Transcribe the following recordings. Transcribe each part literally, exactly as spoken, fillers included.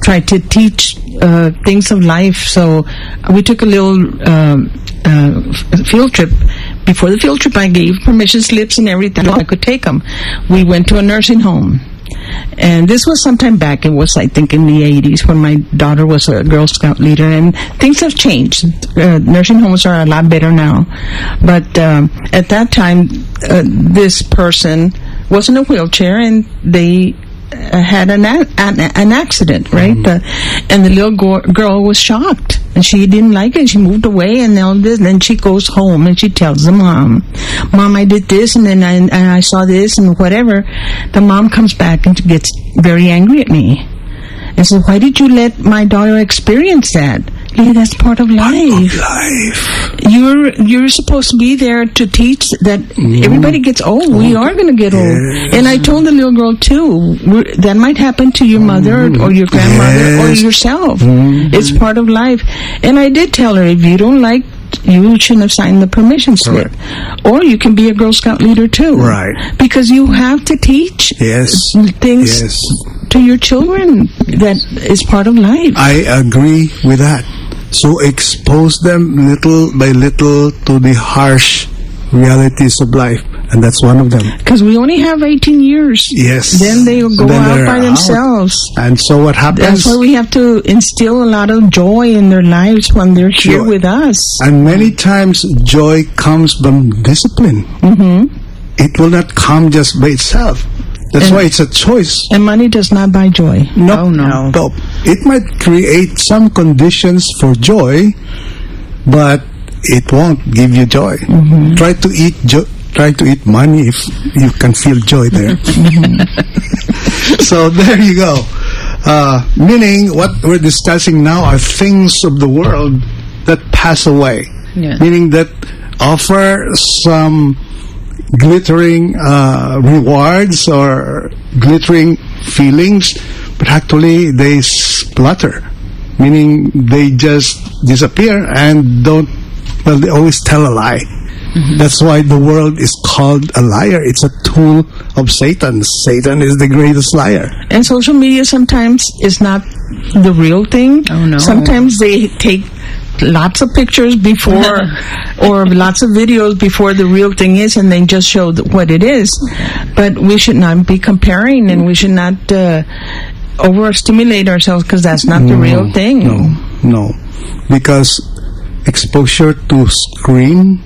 tried to teach uh, things of life. So we took a little um, uh, field trip. Before the field trip, I gave permission slips and everything. I could take them. We went to a nursing home. And this was sometime back. It was, I think, in the eighties when my daughter was a Girl Scout leader. And things have changed. Uh, nursing homes are a lot better now. But um, at that time, uh, this person was in a wheelchair, and they uh, had an, a- an an accident, right? Mm-hmm. Uh, and the little go- girl was shocked. And she didn't like it. She moved away, and all this. And then she goes home and she tells the mom, "Mom, I did this, and then I, and I saw this, and whatever." The mom comes back and gets very angry at me and says, "Why did you let my daughter experience that? Lily, that's part of life. Part of life. You're you're supposed to be there to teach that mm. everybody gets old. We are going to get yes. old." And I told the little girl too, that might happen to your mother mm. or your grandmother yes. or yourself. Mm. It's part of life. And I did tell her, if you don't like, you shouldn't have signed the permission slip. Right. Or you can be a Girl Scout leader too. Right. Because you have to teach yes. things yes. to your children that is part of life. I agree with that. So expose them little by little to the harsh realities of life. And that's one of them. Because we only have eighteen years. Yes. Then they'll go then out by themselves. Out. And so what happens? That's why we have to instill a lot of joy in their lives when they're here joy. with us. And many times joy comes from discipline. Mm-hmm. It will not come just by itself. That's and, why it's a choice. And money does not buy joy. No, oh, no. no. It might create some conditions for joy, but it won't give you joy. Mm-hmm. Try to eat joy. Try to eat money if you can feel joy there. So there you go. Uh, meaning what we're discussing now are things of the world that pass away. Yeah. Meaning that offer some glittering uh, rewards or glittering feelings, but actually they splutter. Meaning they just disappear and don't, well, they always tell a lie. Mm-hmm. That's why the world is called a liar. It's a tool of Satan. Satan is the greatest liar. And social media sometimes is not the real thing. Oh, no. Sometimes they take lots of pictures before or lots of videos before the real thing is, and they just show what it is. But we should not be comparing, and we should not uh, overstimulate ourselves, because that's not no, the real thing. No, no. Because exposure to screen,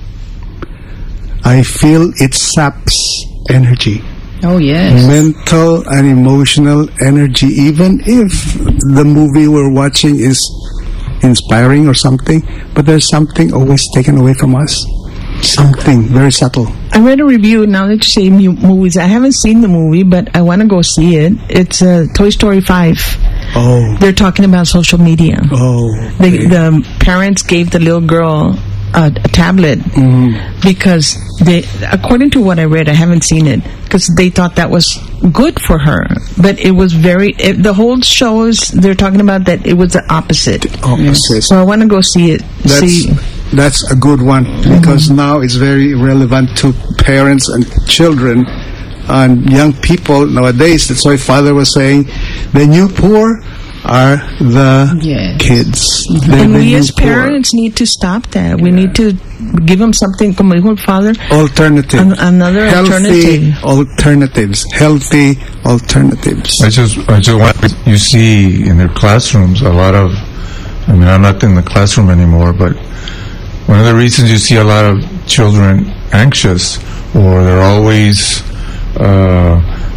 I feel it saps energy. Oh, yes. Mental and emotional energy, even if the movie we're watching is inspiring or something, but there's something always taken away from us. Something very subtle. I read a review, now that you say mu- movies, I haven't seen the movie, but I want to go see it. It's uh, Toy Story five. Oh. They're talking about social media. Oh. Okay. The, the parents gave the little girl a, a tablet mm. because they, according to what I read, I haven't seen it, because they thought that was good for her. But it was very, it, the whole show is, they're talking about that it was the opposite. Opposite. So I want to go see it. That's, see. that's a good one, because mm-hmm. now it's very relevant to parents and children and young people nowadays. That's why Father was saying the new poor are the yes. kids. Mm-hmm. And we as parents poor. need to stop that. We yeah. need to give them something, como dijo el Father, alternative. An- another healthy alternative. alternatives. Healthy alternatives. I just, I just want, you see in their classrooms a lot of, I mean, I'm not in the classroom anymore, but one of the reasons you see a lot of children anxious, or they're always, uh,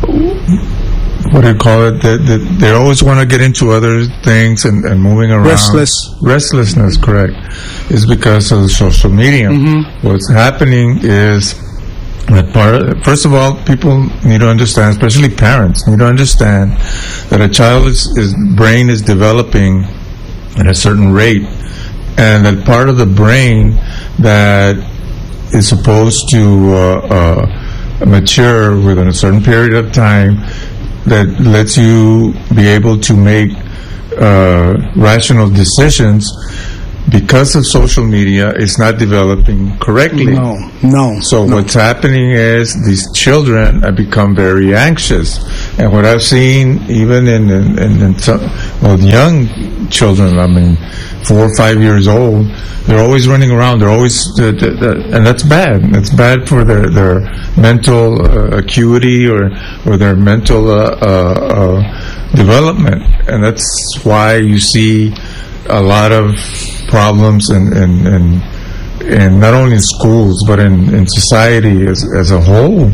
what do you call it? They, they, they always want to get into other things and, and moving around. Restless. Restlessness, correct. Is because of social media. Mm-hmm. What's happening is that part of, first of all, people need to understand, especially parents, need to understand that a child's is, brain is developing at a certain rate, and that part of the brain that is supposed to uh, uh, mature within a certain period of time, that lets you be able to make uh, rational decisions, because of social media, it's not developing correctly. No, no. So no. what's happening is these children have become very anxious. And what I've seen, even in in, in, in some, well, young children, I mean, four or five years old, they're always running around. They're always, uh, th- th- and that's bad. That's bad for their their mental uh, acuity or or their mental uh, uh, uh, development. And that's why you see a lot of problems in in, in, in not only in schools but in, in society as as a whole.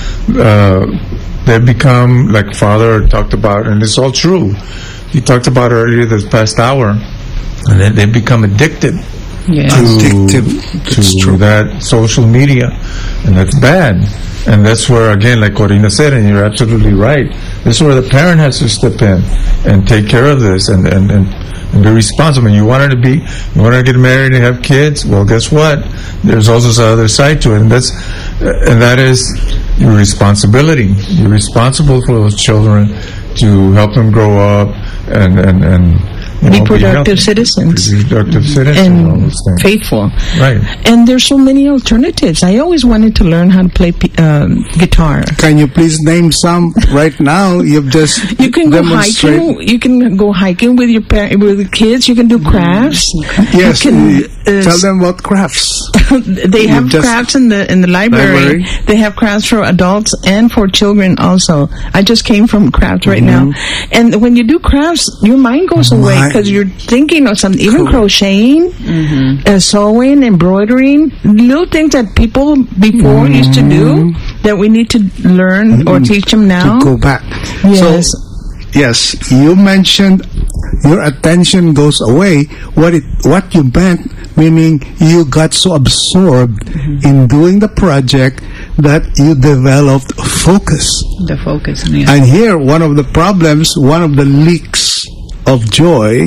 Uh, they become, like Father talked about, and it's all true. He talked about earlier this past hour, and then they become addicted Yes. to, Addictive. to that social media, and that's bad. And that's where, again, like Corina said, and you're absolutely right, this is where the parent has to step in and take care of this and, and, and, and be responsible. You want her to be, you want her to get married and have kids, well, guess what? There's also this other side to it, and that's, and that is your responsibility. You're responsible for those children to help them grow up and, and, and you Be know, productive be citizens. Be productive citizens and all And those things. faithful. Right. And there's so many alternatives. I always wanted to learn how to play p- um, guitar. Can you please name some right now? You've just You can go demonstrated- hiking. You can go hiking with your par- with the kids. You can do crafts. Yes, You can, uh, uh, tell them about crafts. they have just- crafts in the in the library. Library. They have crafts for adults and for children also. I just came from crafts right now, and when you do crafts, your mind goes away Mind. because you're thinking of something. Even Cool. crocheting, uh, sewing, embroidering, little things that people before used to do that we need to learn or teach them now. To go back. Yes. So, yes, you mentioned your attention goes away. What it, what you meant, meaning you got so absorbed in doing the project that you developed focus. The focus. Yeah. And here, one of the problems, one of the leaks of joy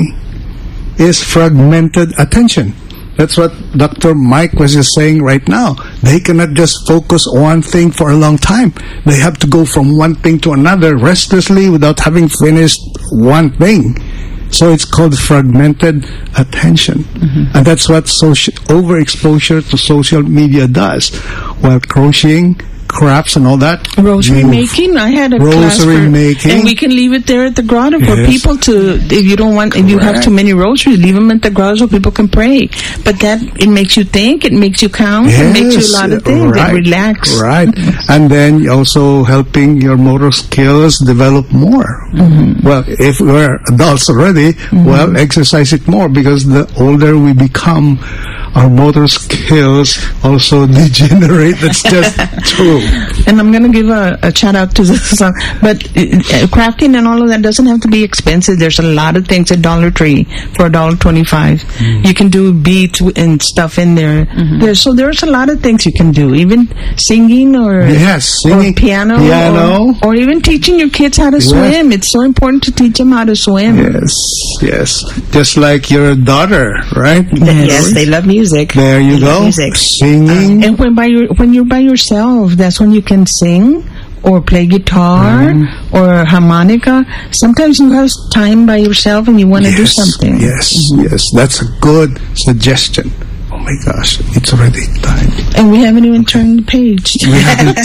is fragmented attention. That's what Doctor Mike was just saying right now. They cannot just focus on one thing for a long time. They have to go from one thing to another restlessly without having finished one thing. So it's called fragmented attention. Mm-hmm. And that's what social, overexposure to social media does. While crocheting, crafts and all that. Rosary you- making. I had a class Rosary for, making. and we can leave it there at the grotto for Yes. people to. If you don't want, if you have Correct. too many rosaries, leave them at the grotto so people can pray. But that it makes you think, it makes you count, it makes you a lot of things. right, It relax. Right. And then also helping your motor skills develop more. Mm-hmm. Well, if we're adults already, well, exercise it more because the older we become, our motor skills also degenerate. That's just true. And I'm going to give a, a shout out to this song. But uh, crafting and all of that doesn't have to be expensive. There's a lot of things at Dollar Tree for a dollar twenty-five. Mm. You can do beads and stuff in there. Mm-hmm. There's, so there's a lot of things you can do. Even singing or, Yes, singing, or piano. piano. Or, or even teaching your kids how to Yes. swim. It's so important to teach them how to swim. Yes, yes. Just like your daughter, right? Yes, they love music. There you They love go. music. Singing. And when by your when you're by yourself, that's when you can sing or play guitar Mm-hmm. or harmonica. Sometimes you have time by yourself and you want to do Yes, something. Yes, yes. That's a good suggestion. Oh my gosh, it's already time. And we haven't even turned the page. We haven't.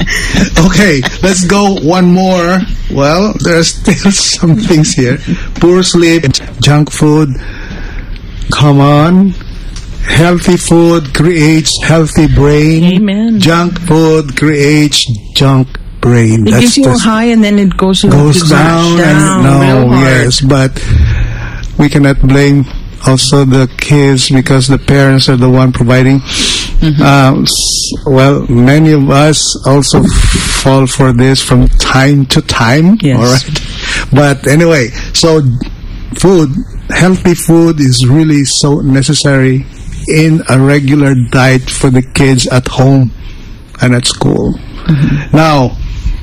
Okay, let's go one more. Well, there's still some things here. Poor sleep, junk food. Come on. Healthy food creates healthy brain. Amen. Junk food creates junk brain. It gives you a high and then it goes, goes down, down and real no, hard. yes, but we cannot blame also the kids because the parents are the one providing. Mm-hmm. Um, s- well, many of us also fall for this from time to time. Yes. All right, but anyway, so food, healthy food is really so necessary in a regular diet for the kids at home and at school. Mm-hmm. Now,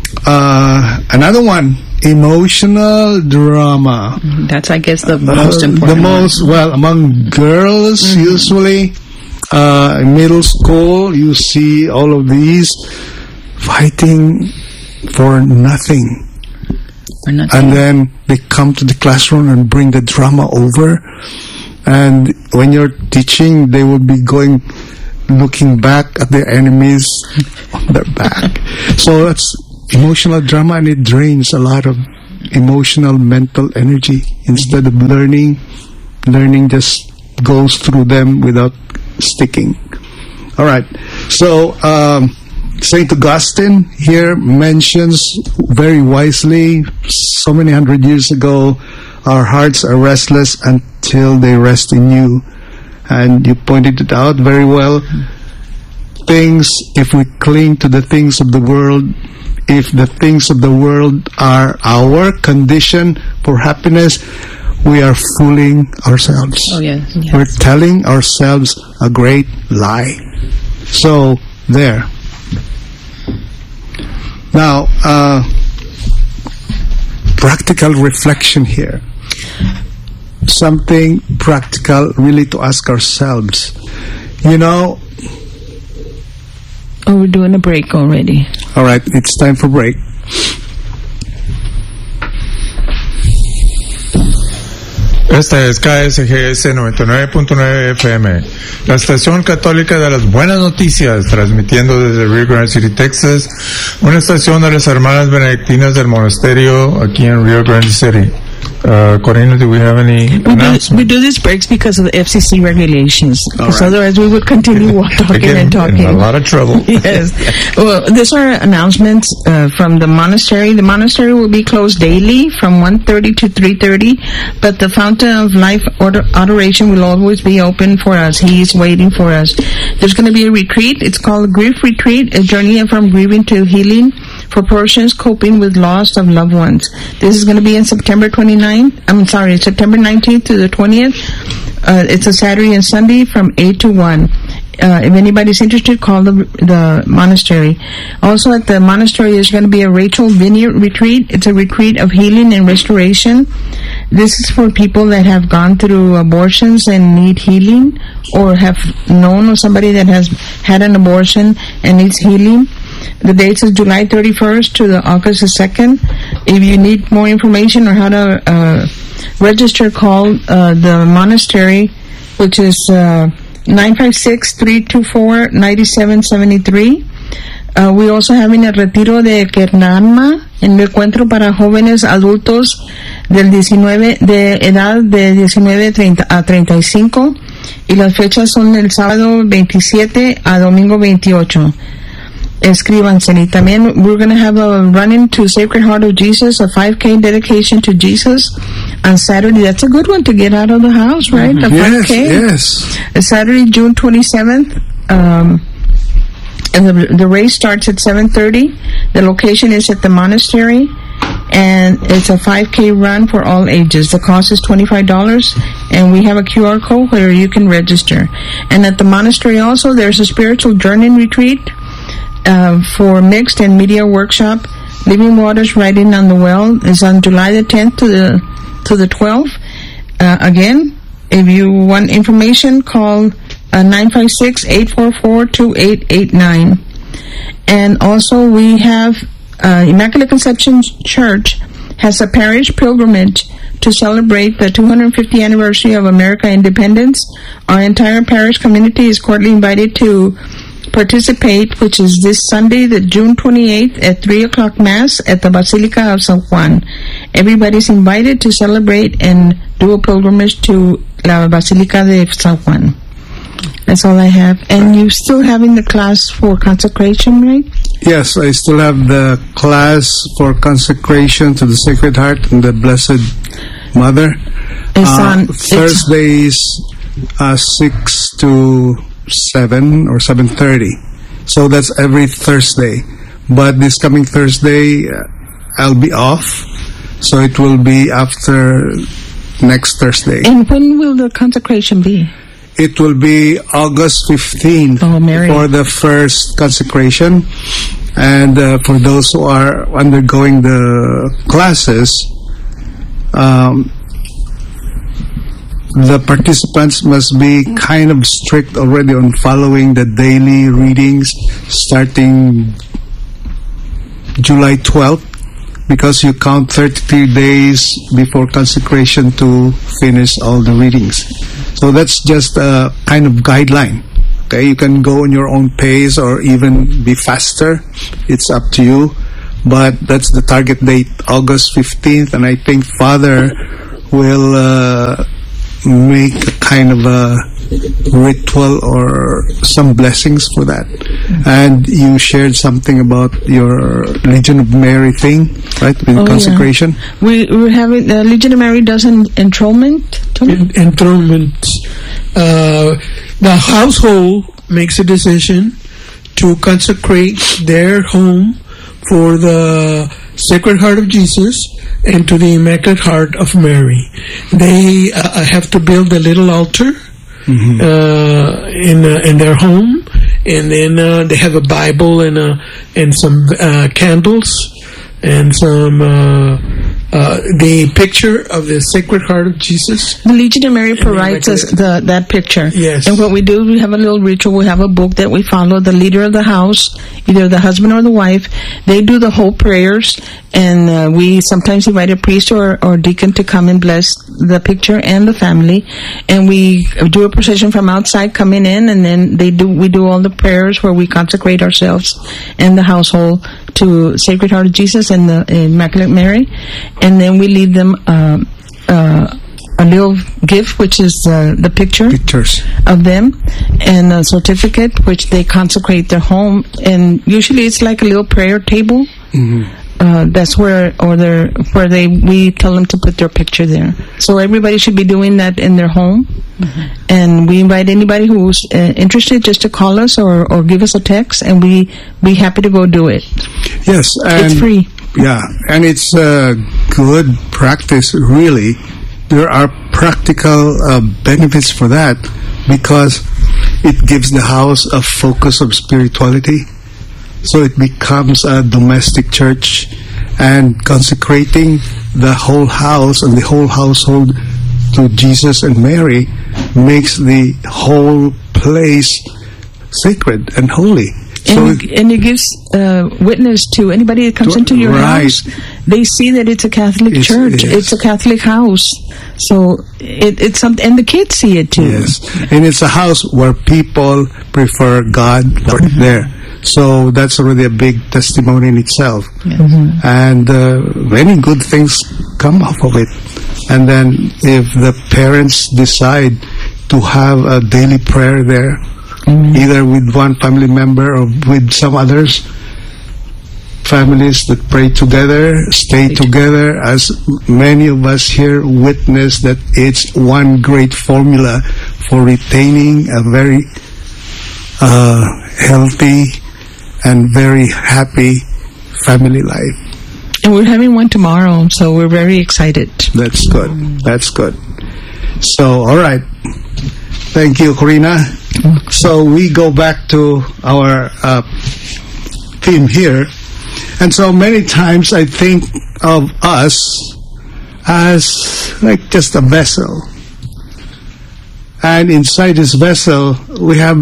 uh, another one, emotional drama. That's, I guess, the most Uh, important the most, well, among girls, Mm-hmm. usually, uh, in middle school, you see all of these fighting for nothing. one. Or not. And then they come to the classroom and bring the drama over. And when you're teaching, they will be going, looking back at their enemies on their back. So that's emotional drama, and it drains a lot of emotional, mental energy. Instead of learning, learning just goes through them without sticking. All right. So, um, Saint Augustine here mentions very wisely, so many hundred years ago, our hearts are restless until they rest in you. And you pointed it out very well. Things, if we cling to the things of the world, if the things of the world are our condition for happiness, we are fooling ourselves. Oh, yes. yes. We're telling ourselves a great lie. So, there. Now, uh, practical reflection here. Something practical really to ask ourselves. You know... Oh, we're doing a break already. All right, it's time for break. Esta es K S G S noventa y nueve punto nueve F M, la estación católica de las buenas noticias, transmitiendo desde Rio Grande City, Texas, una estación de las hermanas benedictinas del monasterio aquí en Rio Grande City. Uh, Corina, do we have any we announcements? do, we do these breaks because of the F C C regulations. Because right. otherwise we would continue talking Again, and talking. in a lot of trouble. Yes. Well, these are announcements uh, from the monastery. The monastery will be closed daily from one thirty to three thirty, but the Fountain of Life order, Adoration will always be open for us. He is waiting for us. There's going to be a retreat. It's called Grief Retreat, a journey from grieving to healing for persons coping with loss of loved ones. This is going to be on September twenty-ninth. I'm sorry, September nineteenth to the twentieth. Uh, it's a Saturday and Sunday from eight to one. Uh, if anybody's interested, call the the monastery. Also at the monastery, there's going to be a Rachel Vineyard retreat. It's a retreat of healing and restoration. This is for people that have gone through abortions and need healing, or have known of somebody that has had an abortion and needs healing. The dates is July thirty-first to the August the second. If you need more information or how to uh, register, call uh, the monastery, which is uh, nine five six, three two four, nine seven seven three. Uh, we also having el retiro de Kernanma, el encuentro para jóvenes adultos del diecinueve, de edad de diecinueve a treinta y cinco, y las fechas son el sábado veintisiete a domingo veintiocho. Escríbanse. Y también we're going to have a run-in to Sacred Heart of Jesus, a five K dedication to Jesus on Saturday. That's a good one to get out of the house, right? Mm-hmm. The yes, five K. yes. Saturday, June twenty-seventh. Um, and the, the race starts at seven thirty. The location is at the monastery, and it's a five K run for all ages. The cost is twenty-five dollars, and we have a Q R code where you can register. And at the monastery also, there's a spiritual journey retreat uh, for mixed and media workshop. Living Waters Writing on the Well is on July the tenth to the to the twelfth. Uh, again, if you want information, call uh, nine five six, eight four four, two eight eight nine. And also we have uh, Immaculate Conception Church has a parish pilgrimage to celebrate the two hundred fiftieth anniversary of American independence. Our entire parish community is cordially invited to participate, which is this Sunday, the June twenty-eighth at three o'clock Mass at the Basilica of San Juan. Everybody's invited to celebrate and do a pilgrimage to La Basilica de San Juan. That's all I have. And you still having the class for consecration, right? Yes, I still have the class for consecration to the Sacred Heart and the Blessed Mother. It's uh, on Thursdays, uh, six to seven or seven thirty. So that's every Thursday. But this coming Thursday, uh, I'll be off. So it will be after next Thursday. And when will the consecration be? It will be August fifteenth oh, Mary. for the first consecration. And uh, for those who are undergoing the classes, um, the participants must be kind of strict already on following the daily readings starting July twelfth, because you count thirty-three days before consecration to finish all the readings. So that's just a kind of guideline. Okay, you can go on your own pace or even be faster. It's up to you. but that's the target date, August fifteenth, and I think Father will uh, make a kind of a ritual or some blessings for that. And you shared something about your Legion of Mary thing, right, with Oh, consecration. yeah. We we're having uh, Legion of Mary does an enthronement. Tony? En- enthronement. Uh, the household makes a decision to consecrate their home for the Sacred Heart of Jesus and to the Immaculate Heart of Mary. They uh, have to build a little altar mm-hmm. uh, in uh, in their home, and then uh, they have a Bible and a, and some uh, candles and some uh, uh, the picture of the Sacred Heart of Jesus. The Legion of Mary provides us the, that picture. Yes. And what we do, we have a little ritual. We have a book that we follow. The leader of the house, either the husband or the wife, they do the whole prayers. And uh, we sometimes invite a priest or, or deacon to come and bless the picture and the family. And we do a procession from outside coming in, and then they do we do all the prayers where we consecrate ourselves and the household to Sacred Heart of Jesus and the Immaculate Mary. And then we leave them uh, uh, a little gift, which is uh, the picture Pictures. of them, and a certificate, which they consecrate their home. And usually it's like a little prayer table. Mm-hmm. Uh, that's where, or their, where they, we tell them to put their picture there. So everybody should be doing that in their home. Mm-hmm. And we invite anybody who's uh, interested just to call us or, or give us a text, and we be happy to go do it. Yes, and It's free. yeah, and it's a good practice, really. There are practical uh, benefits for that because it gives the house a focus of spirituality. So it becomes a domestic church, and consecrating the whole house and the whole household to Jesus and Mary makes the whole place sacred and holy. So And, it, and it gives uh, witness to anybody that comes To- into your right. house. They see that it's a Catholic It's- church. yes. It's a Catholic house. So it, it's something, and the kids see it too. yes, and it's a house where people prefer God there. So that's already a big testimony in itself. Mm-hmm. And uh, many good things come off of it. And then if the parents decide to have a daily prayer there, mm-hmm. either with one family member or with some others, families that pray together, stay together, as many of us here witness that it's one great formula for retaining a very uh, healthy and very happy family life. And we're having one tomorrow, so we're very excited. That's good. That's good. So, all right. Thank you, Corina. So we go back to our uh, theme here. And so many times I think of us as like just a vessel. And inside this vessel, we have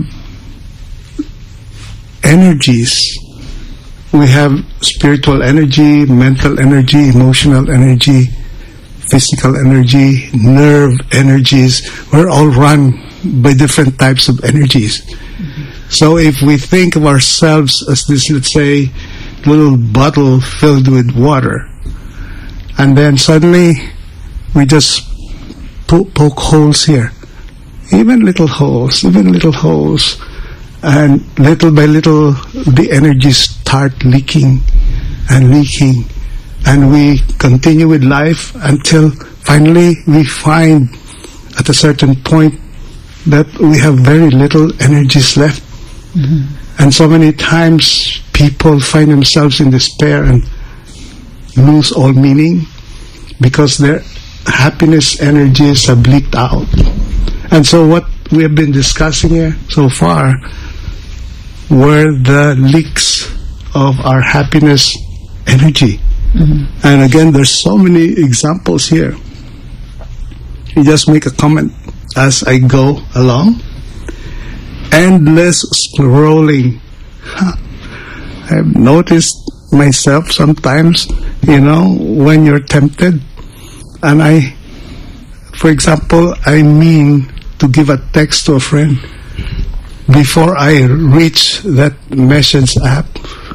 energies. We have spiritual energy, mental energy, emotional energy, physical energy, nerve energies. We're all run by different types of energies. Mm-hmm. So if we think of ourselves as this, let's say, little bottle filled with water, and then suddenly we just po- poke holes here, even little holes, even little holes, and little by little the energies start leaking and leaking, and we continue with life until finally we find at a certain point that we have very little energies left. Mm-hmm. And so many times people find themselves in despair and lose all meaning because their happiness energies have leaked out. And so what we have been discussing here so far were the leaks of our happiness energy. Mm-hmm. And again, there's so many examples here. You just make a comment as I go along. Endless scrolling. Huh. I've noticed myself sometimes, you know, when you're tempted, and I, for example, I mean to give a text to a friend. Before I reach that message app,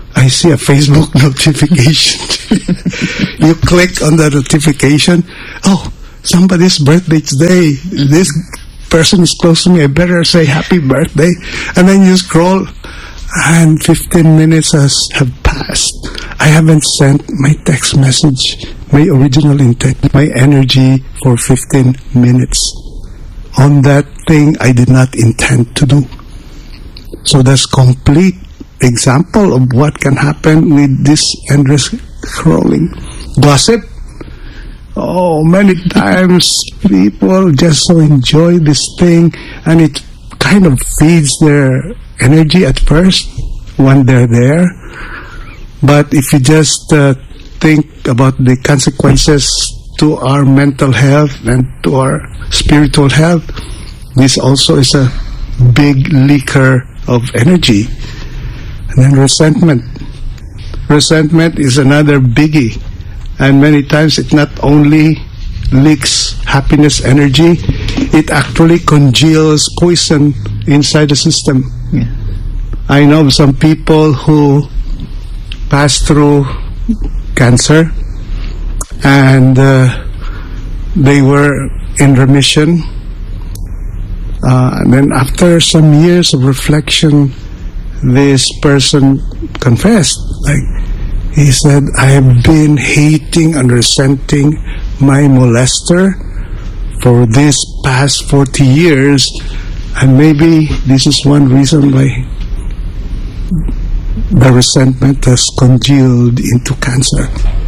I see a Facebook notification. You click on the notification. Oh, somebody's birthday today. Mm-hmm. This person is close to me. I better say happy birthday. And then you scroll, and fifteen minutes has have passed. I haven't sent my text message, my original intent, my energy for fifteen minutes on that thing I did not intend to do. So that's complete example of what can happen with this endless scrolling. Gossip. Oh, many times people just so enjoy this thing, and it kind of feeds their energy at first when they're there. But if you just uh, think about the consequences to our mental health and to our spiritual health, this also is a big leaker of energy. And then resentment. Resentment is another biggie. And many times it not only leaks happiness energy, it actually congeals poison inside the system. Yeah. I know some people who pass through cancer, and uh, they were in remission. Uh, and then after some years of reflection, this person confessed, like, he said, I have been hating and resenting my molester for this past forty years, and maybe this is one reason why the resentment has congealed into cancer.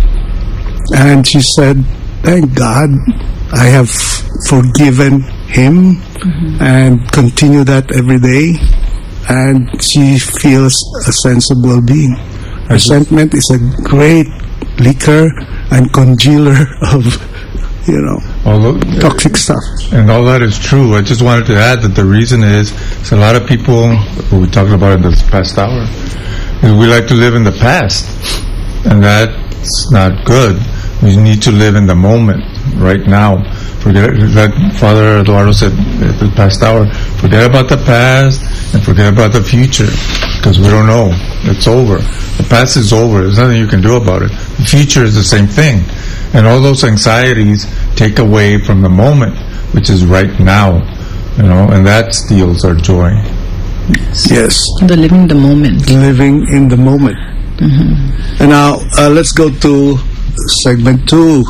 And she said, thank God I have forgiven him, mm-hmm. and continue that every day, and she feels a sense of well-being. Resentment is a great leaker and congealer of, you know, Although, toxic stuff. And all that is true. I just wanted to add that the reason is, is a lot of people, what we talked about in this past hour, is we like to live in the past. And that's not good. We need to live in the moment, right now. Forget, like Father Eduardo said at the past hour, forget about the past and forget about the future, because we don't know. It's over. The past is over. There's nothing you can do about it. The future is the same thing. And all those anxieties take away from the moment, which is right now, you know, and that steals our joy. Yes. Yes. The living the moment. Living in the moment. Mm-hmm. And now, uh, let's go to segment two.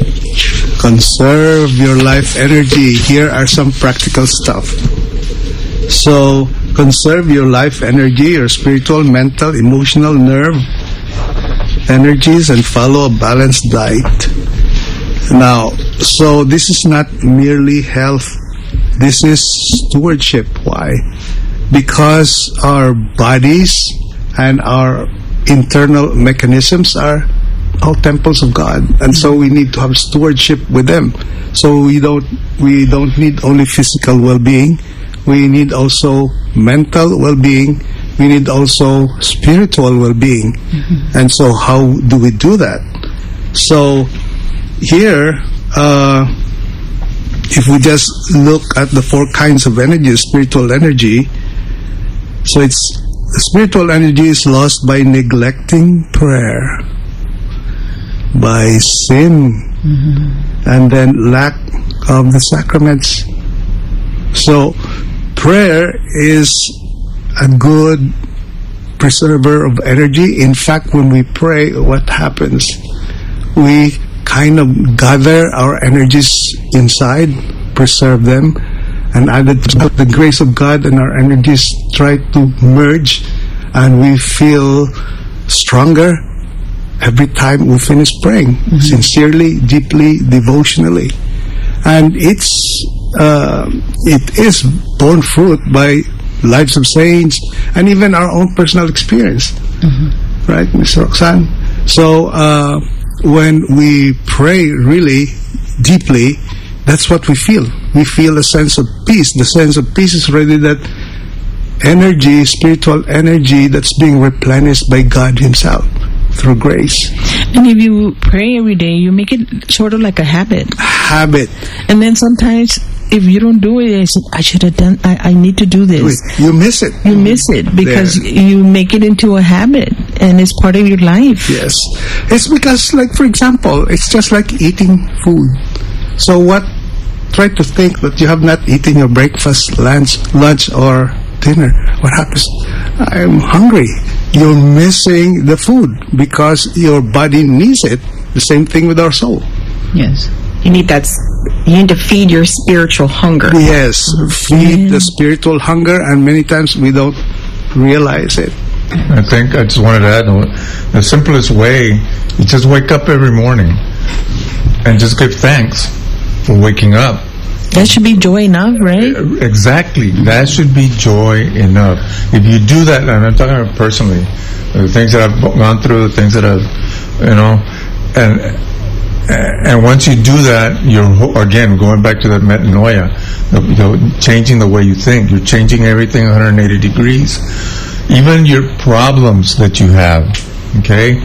Conserve your life energy. Here are some practical stuff. So, conserve your life energy, your spiritual, mental, emotional, nerve energies, and follow a balanced diet. Now, so this is not merely health. This is stewardship. Why? Because our bodies and our internal mechanisms are all temples of God, and so we need to have stewardship with them. So we don't we don't need only physical well-being. We need also mental well-being. We need also spiritual well-being. Mm-hmm. And so how do we do that? So here, uh, if we just look at the four kinds of energy, spiritual energy, so it's spiritual energy is lost by neglecting prayer, by sin, mm-hmm. and then lack of the sacraments. So prayer is a good preserver of energy. In fact, when we pray, what happens? We kind of gather our energies inside, preserve them, and added to the grace of God, and our energies try to merge, and we feel stronger every time we finish praying, mm-hmm. sincerely, deeply, devotionally. And it's uh, it is borne fruit by lives of saints and even our own personal experience, mm-hmm. right, Miz Roxanne? So uh, when we pray really deeply, that's what we feel. We feel a sense of peace. The sense of peace is really that energy, spiritual energy that's being replenished by God Himself through grace. And if you pray every day, you make it sort of like a habit. Habit. And then sometimes if you don't do it, I said, I should have done, I, I need to do this. You miss it. You miss it because There. you make it into a habit and it's part of your life. Yes. It's because, like, for example, it's just like eating food. So what, try to think that you have not eaten your breakfast, lunch, lunch or dinner. What happens? I'm hungry. You're missing the food because your body needs it. The same thing with our soul. Yes. You need that. s- You need to feed your spiritual hunger. Yes, feed the spiritual hunger, and many times we don't realize it. I think I just wanted to add, the simplest way, you just wake up every morning and just give thanks for waking up. That should be joy enough, right? Exactly. That should be joy enough. If you do that, and I'm talking about personally, the things that I've gone through, the things that I've, you know, and and once you do that, you're, again, going back to that metanoia, the, the, changing the way you think. You're changing everything one hundred eighty degrees. Even your problems that you have, okay?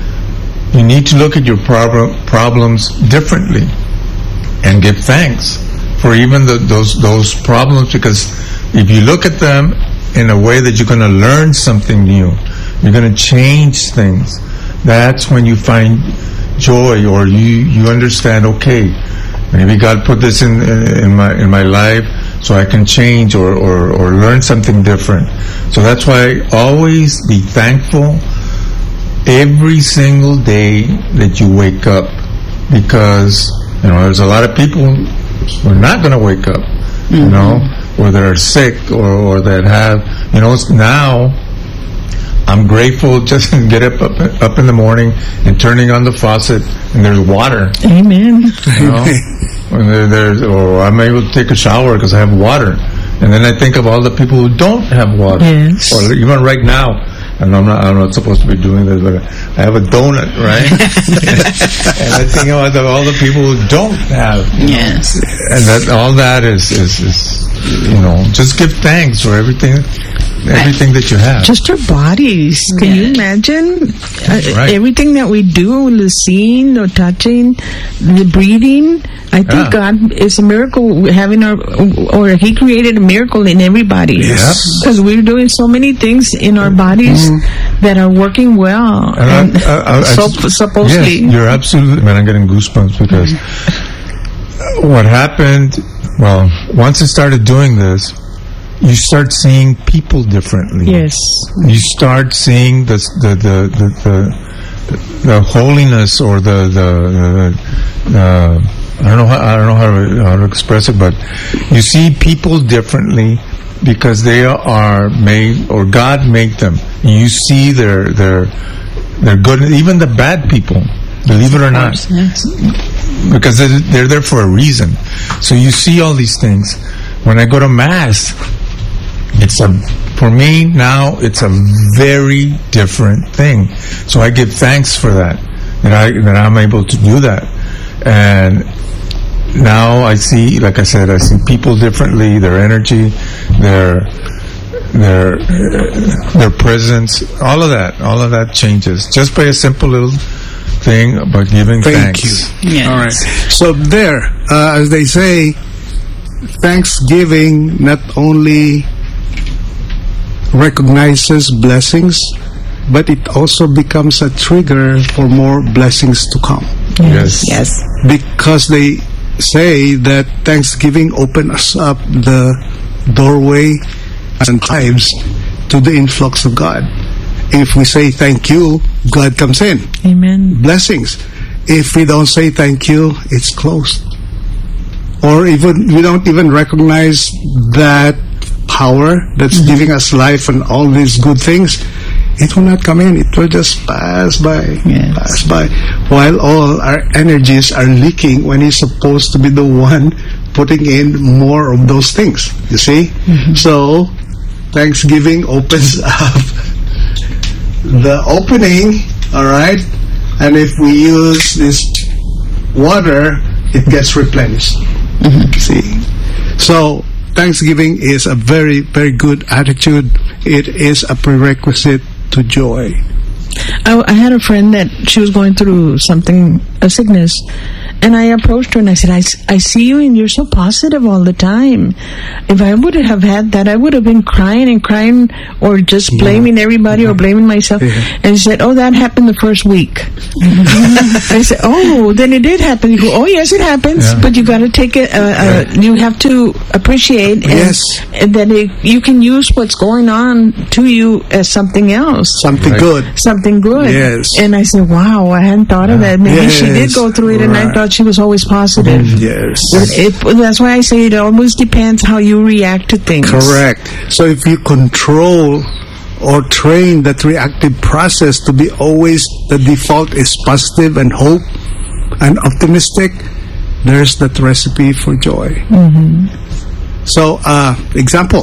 You need to look at your prob- problems differently and give thanks for even the, those those problems, because if you look at them in a way that you're going to learn something new, you're going to change things, that's when you find joy, or you you understand, okay, maybe God put this in in my in my life so I can change or, or, or learn something different. So that's why always be thankful every single day that you wake up, because you know there's a lot of people who are not going to wake up, mm-hmm. you know, or that are sick, or, or that have, you know, now I'm grateful just to get up, up up in the morning and turning on the faucet and there's water. Amen. You know? When there, there's, or I'm able to take a shower because I have water. And then I think of all the people who don't have water. Yes. Or even right now, and I'm not, I'm not supposed to be doing this, but I have a donut, right? And I think about the, all the people who don't have. Yes. And that all that is, is, is, you know, just give thanks for everything, everything that you have. Just our bodies. Can you imagine uh, Right. everything that we do, the seeing, the touching, the breathing? I think Yeah. God is a miracle having our, or He created a miracle in everybody. Yes. Because we're doing so many things in our bodies that are working well. And And, I- I- I so, just- supposedly. Yes, you're absolutely, man, I'm getting goosebumps because what happened, well, once I started doing this, you start seeing people differently. Yes. You start seeing the the the the, the, the holiness, or the the, the, the I don't know how, I don't know how to, how to express it, but you see people differently because they are made, or God made them. You see their their their good, even the bad people. Believe it or not, Yes. because they're, they're there for a reason. So you see all these things. When I go to Mass, it's a, for me now, it's a very different thing. So I give thanks for that, that I, that I'm able to do that. And now I see, like I said, I see people differently, their energy, their, their, their presence, all of that, all of that changes. Just by a simple little thing about giving Thank thanks. you. Yes. All right. So there, uh, as they say, Thanksgiving not only recognizes blessings, but it also becomes a trigger for more blessings to come. Yes. Yes. Because they say that Thanksgiving opens up the doorway and lives to the influx of God. If we say thank you, God comes in. Amen. Blessings. If we don't say thank you, it's closed. Or even we don't even recognize that power that's mm-hmm. giving us life and all these good things, it will not come in. It will just pass by, Yes. pass by, while all our energies are leaking when He's supposed to be the one putting in more of those things. You see? Mm-hmm. So, Thanksgiving opens up the opening, all right? And if we use this water, it gets replenished. Mm-hmm. See? So, Thanksgiving is a very, very good attitude. It is a prerequisite to joy. I, I had a friend that she was going through something, a sickness, And I approached her and I said, I, s- I see you and you're so positive all the time. If I would have had that, I would have been crying and crying or just blaming everybody or blaming myself. Yeah. And she said, oh, that happened the first week. I said, oh, then it did happen. You go, oh, yes, it happens. Yeah. But you got to take it, uh, uh, you have to appreciate and, Yes. and that it, you can use what's going on to you as something else. Something Right. good. Something good. Yes. And I said, wow, I hadn't thought of that. Maybe she did Yes. go through it, and I Right. thought she was always positive. Yes. It, that's why I say it always depends how you react to things. Correct. So if you control or train that reactive process to be always the default is positive and hope and optimistic, there's that recipe for joy. So, uh, example,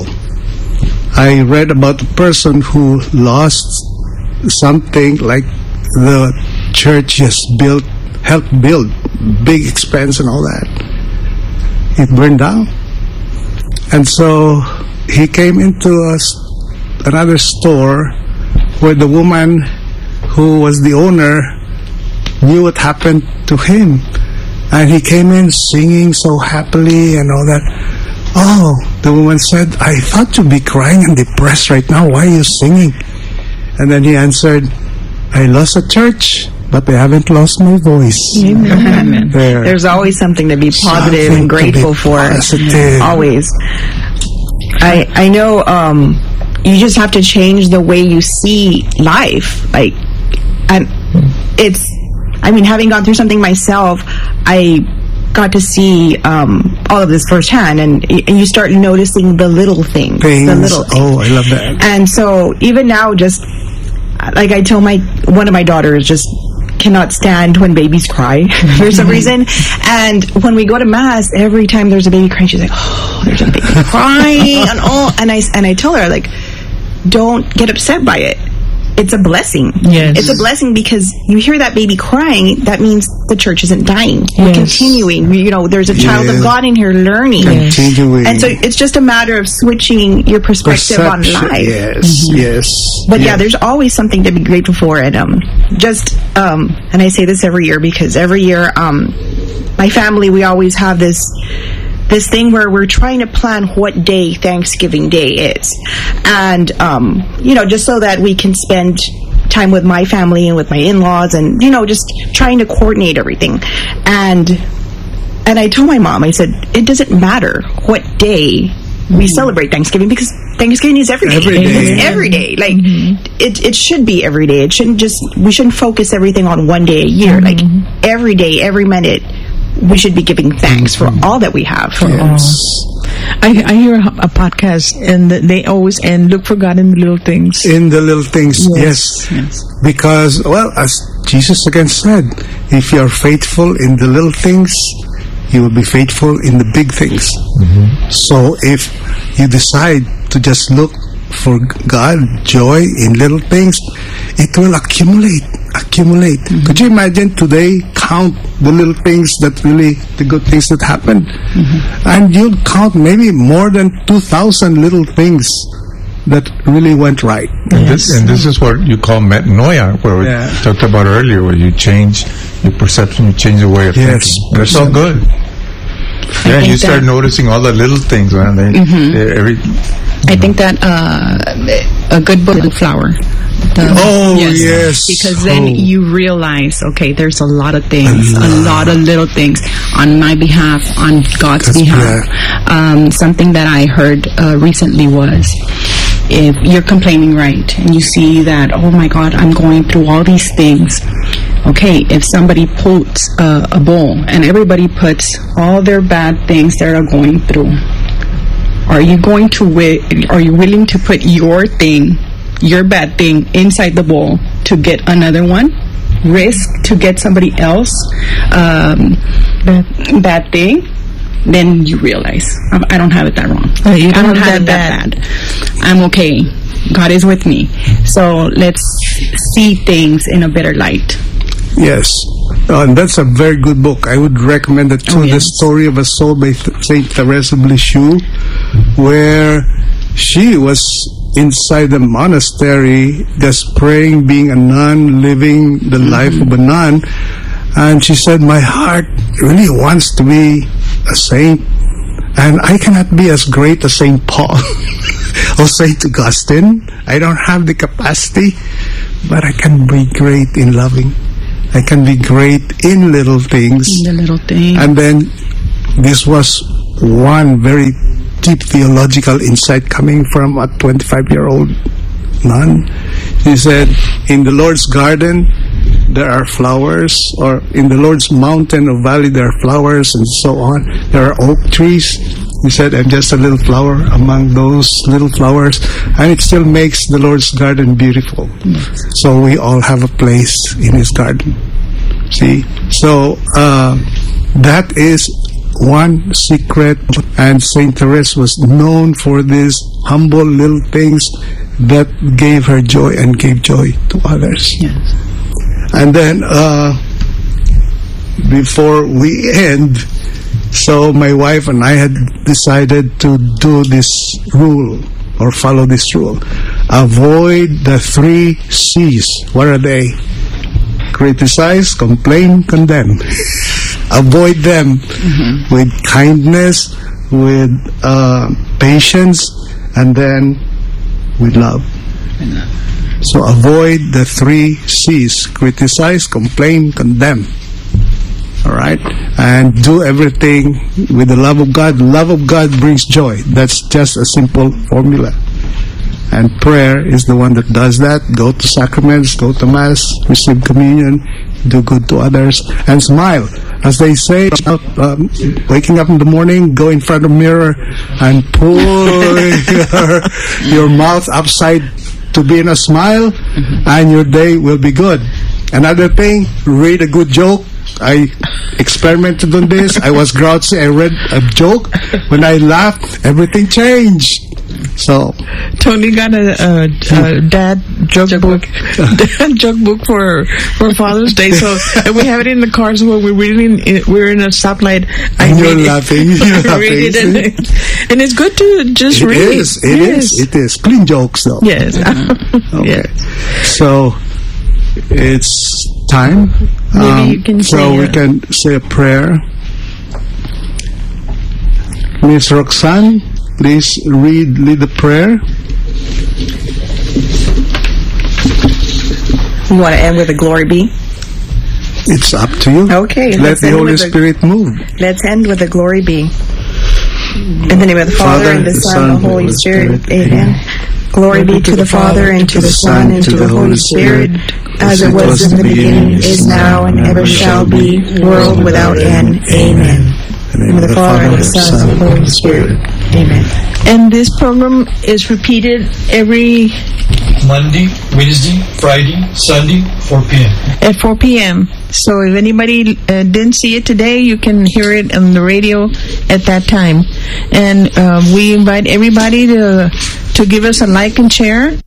I read about a person who lost something like the church just built, helped build, big expense and all that. It burned down. And so he came into a, s- another store where the woman who was the owner knew what happened to him. And he came in singing so happily and all that. Oh, the woman said, I thought you'd be crying and depressed right now. Why are you singing? And then he answered, I lost a church, but I haven't lost my voice. Amen. There. There's always something to be positive Something and to be grateful for. positive. Always. I I know um, you just have to change the way you see life. Like, and it's. I mean, having gone through something myself, I got to see um, all of this firsthand, and, and you start noticing the little things, Things. the little things. Oh, I love that. And so even now, just like I tell my one of my daughters, just cannot stand when babies cry for some reason. And when we go to mass, every time there's a baby crying, she's like, "Oh, there's a baby crying," and oh, and I and I tell her, like, don't get upset by it. It's a blessing. Yes. It's a blessing because you hear that baby crying, that means the church isn't dying. We're Yes. continuing. We, you know, there's a child Yes. of God in here learning. Continuing. And so it's just a matter of switching your perspective on Perception. life. Yes, yes. But yeah, yes. there's always something to be grateful for, and um, just um, and I say this every year because every year, um, my family, we always have this this thing where we're trying to plan what day Thanksgiving Day is, and um, you know, just so that we can spend time with my family and with my in-laws, and you know, just trying to coordinate everything, and and I told my mom, I said, it doesn't matter what day we celebrate Thanksgiving because Thanksgiving is every day. Every day. It's every day. Like it, it should be every day. It shouldn't just. We shouldn't focus everything on one day a year. Like every day, every minute, we should be giving thanks for all that we have. Yes. I, I hear a, a podcast, and they always end, look for God in the little things. In the little things, yes. Yes. Because, well, as Jesus again said, if you are faithful in the little things, you will be faithful in the big things. So if you decide to just look for God, joy in little things, it will accumulate, accumulate. Could you imagine today, count the little things that really, the good things that happened? And you'll count maybe more than two thousand little things that really went right. And, this, and this is what you call metanoia, where Yeah. we talked about earlier, where you change your perception, you change the way of Yes, thinking. And it's all good. Yeah, think you start that- noticing all the little things, man. They, they- every, I think that uh, a good book, flower. The- Oh, yes. Because then Oh. you realize, okay, there's a lot of things, a lot of little things on my behalf, on God's That's behalf. Um, something that I heard uh, recently was, if you're complaining, right, and you see that, oh my God, I'm going through all these things. Okay, if somebody puts uh, a bowl and everybody puts all their bad things that are going through, are you going to wi- are you willing to put your thing, your bad thing, inside the bowl to get another one? Risk to get somebody else um, bad, bad thing? Then you realize I, I don't have it that wrong. Uh, you I don't don't have have it that that bad. I'm okay. God is with me. So let's see things in a better light. Yes. Uh, and that's a very good book. I would recommend it too. Oh, The yes. Story of a Soul by Th- Saint Teresa of Lisieux, where she was inside the monastery just praying, being a nun, living the life of a nun. And she said, my heart really wants to be a saint, and I cannot be as great as Saint Paul or Saint Augustine. I don't have the capacity, but I can be great in loving. I can be great in little things. In the little things. And then this was one very deep theological insight coming from a twenty-five-year-old nun. She said, in the Lord's garden, there are flowers, or in the Lord's mountain or valley, there are flowers, and so on. There are oak trees. He said, I'm just a little flower among those little flowers, and it still makes the Lord's garden beautiful. Yes. So we all have a place in His garden. See? So uh, that is one secret, and Saint Therese was known for these humble little things that gave her joy and gave joy to others. Yes. And then uh, before we end, so my wife and I had decided to do this rule, or follow this rule. Avoid the three C's. What are they? Criticize, complain, condemn. Avoid them mm-hmm. with kindness, with uh, patience, and then with love. Mm-hmm. So avoid the three C's. Criticize, complain, condemn. Alright? And do everything with the love of God. Love of God brings joy. That's just a simple formula. And prayer is the one that does that. Go to sacraments, go to Mass, receive communion, do good to others, and smile. As they say, um, waking up in the morning, go in front of the mirror and pull your, your mouth upside to be in a smile, mm-hmm. and your day will be good. Another thing, read a good joke. I experimented on this. I was grouchy. I read a joke. When I laughed, everything changed. So Tony got a, a, a dad joke, joke book, dad joke book for for Father's Day. So and we have it in the cars where we're reading. We're in a stoplight. I and you're read laughing. It, You're laughing. read it and, and it's good to just it read. Is, it yes. is. It is. Clean jokes, though. Yes. Okay. Yes. So it's time. Maybe um, you can so say we a, can say a prayer. Miss Roxanne, please read, lead the prayer. You want to end with a glory be? It's up to you. Okay. Let the Holy Spirit move. Let's end with a glory be. In the name of the Father, Father and the Son, and the Holy Spirit. Spirit. Amen. Amen. Glory be to the Father, and to the Son, and to the Holy Spirit, as it was in the beginning, is now, and ever shall be, world without end. Amen. In the name of the Father, and the Son, and the Holy Spirit. Amen. And this program is repeated every Monday, Wednesday, Friday, Sunday, four p.m. At four p.m. So if anybody uh, didn't see it today, you can hear it on the radio at that time. And uh, we invite everybody to to give us a like and share.